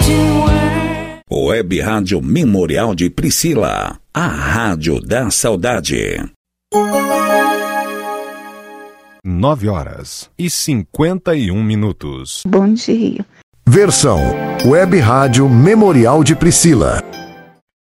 Web Rádio Memorial de Priscila, a rádio da saudade. 9h51. Bom dia. Versão Web Rádio Memorial de Priscila.